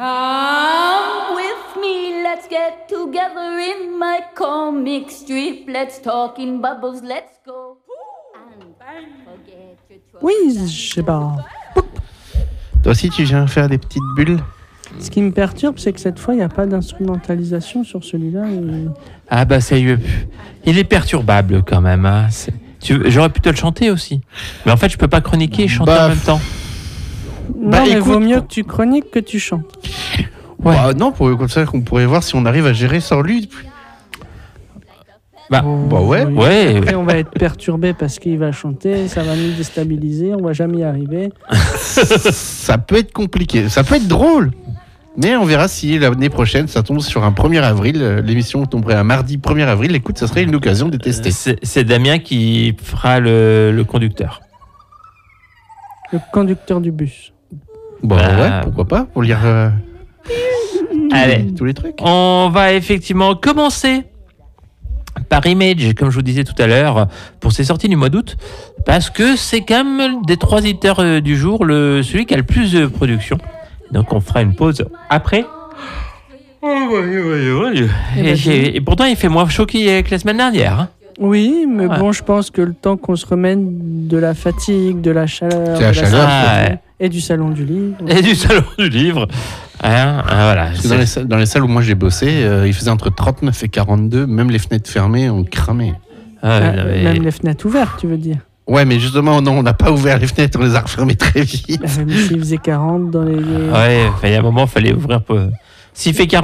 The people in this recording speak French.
Come with me, let's get together in my comic strip. Let's talk in bubbles, let's go. And forget your troubles. Oui, je sais pas. Toi aussi, tu viens faire des petites bulles? Ce qui me perturbe, c'est que cette fois, il n'y a pas d'instrumentalisation sur celui-là. Ah bah ça y est. Il est perturbable quand même. Hein. J'aurais pu te le chanter aussi. Mais en fait, je peux pas chroniquer et chanter en même temps. Non, mais écoute, vaut mieux que tu chroniques que tu chantes. Ouais. Bah, non, comme ça, qu'on pourrait voir si on arrive à gérer sans lui. Bah ouais. Ouais. Après, on va être perturbé parce qu'il va chanter, ça va nous déstabiliser, on va jamais y arriver. Ça peut être compliqué, ça peut être drôle. Mais on verra si l'année prochaine, ça tombe sur un 1er avril. L'émission tomberait un mardi 1er avril. Écoute, ça serait une occasion de tester. C'est Damien qui fera le conducteur. Le conducteur du bus. Bon, ouais, pourquoi pas, pour lire allez, tous les trucs. On va effectivement commencer par Image, comme je vous disais tout à l'heure, pour ses sorties du mois d'août, parce que c'est quand même des 3 éditeurs du jour, celui qui a le plus de production. Donc on fera une pause après. Et pourtant il fait moins chaud que la semaine dernière. Hein. Oui, mais bon, je pense que le temps qu'on se remène de la fatigue, de la chaleur, et du salon du livre. Et du salon du livre. Voilà. Dans les salles où moi j'ai bossé, il faisait entre 39 et 42, même les fenêtres fermées ont cramé. Même les fenêtres ouvertes, tu veux dire? Ouais, mais justement, non, on n'a pas ouvert les fenêtres, on les a refermées très vite. Même s'il faisait 40 dans les... Ouais, il y a un moment, il fallait ouvrir... S'il fait 40